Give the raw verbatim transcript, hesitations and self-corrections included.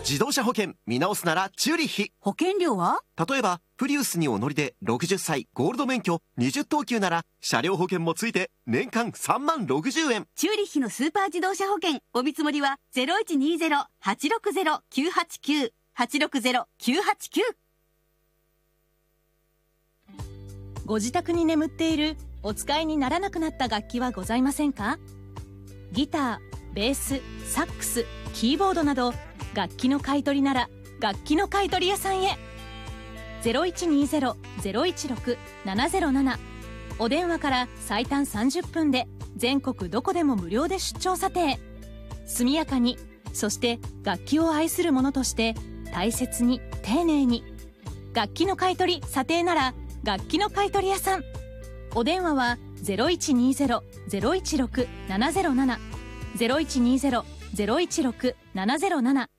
自動車保険見直すならチューリッヒ。 保険料は？ 例えばプリウスにお乗りでろくじゅっさいゴールド免許にじゅっ等級なら車両保険もついて年間さんまんろくじゅうえん。 チューリッヒのスーパー自動車保険お見積もりは ゼロいちにゼロ はちろくゼロ きゅうはちきゅう はちろくゼロ きゅうはちきゅう。 ご自宅に眠っているお使いにならなくなった楽器はございませんか？ギター、ベース、サックス、キーボードなど楽器の買い取りなら楽器の買い取り屋さんへ。 ゼロいちにゼロ ゼロいちろく ななゼロなな お電話から最短さんじゅっぷんで全国どこでも無料で出張査定。速やかに、そして楽器を愛する者として大切に丁寧に。楽器の買い取り査定なら楽器の買い取り屋さん。お電話は ゼロいちにゼロ ゼロいちろく ななゼロなな ゼロいちにゼロ ゼロいちろく ななゼロなな